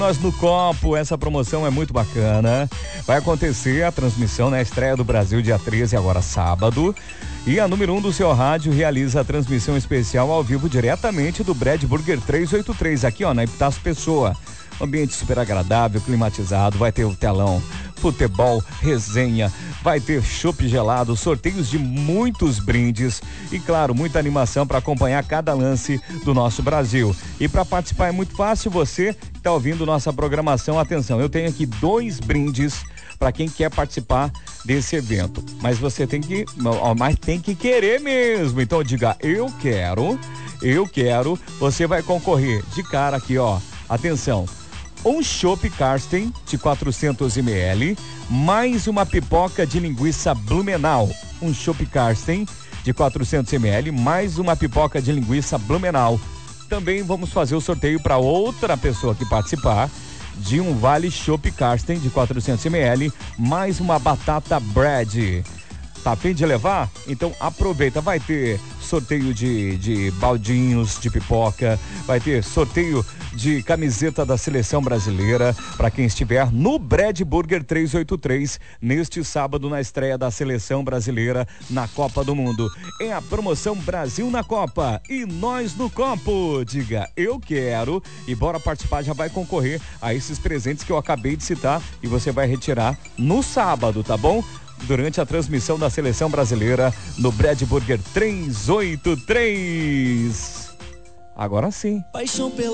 Nós no Copo, essa promoção é muito bacana. Vai acontecer a transmissão na estreia do Brasil dia 13, agora sábado. E a número 1 do seu rádio realiza a transmissão especial ao vivo diretamente do Brad Burger 383, aqui ó, na Epitácio Pessoa. Ambiente super agradável, climatizado, vai ter o telão, futebol, resenha, vai ter chopp gelado, sorteios de muitos brindes e, claro, muita animação para acompanhar cada lance do nosso Brasil. E para participar é muito fácil, você que está ouvindo nossa programação, atenção, eu tenho aqui 2 brindes para quem quer participar desse evento, mas você tem que querer mesmo, então diga, eu quero, você vai concorrer de cara aqui, ó, atenção, um chopp Karsten de 400 ml, mais uma pipoca de linguiça Blumenau. Um chopp Karsten de 400 ml, mais uma pipoca de linguiça Blumenau. Também vamos fazer o sorteio para outra pessoa que participar de um vale chopp Karsten de 400 ml, mais uma batata Brad. Tá a fim de levar? Então aproveita, vai ter sorteio de baldinhos de pipoca, vai ter sorteio de camiseta da seleção brasileira para quem estiver no Brad Burger 383 neste sábado na estreia da seleção brasileira na Copa do Mundo. É a promoção Brasil na Copa e nós no Copo. Diga, eu quero e bora participar, já vai concorrer a esses presentes que eu acabei de citar e você vai retirar no sábado, tá bom? Durante a transmissão da seleção brasileira no Brad Burger 383. Agora sim. Paixão pela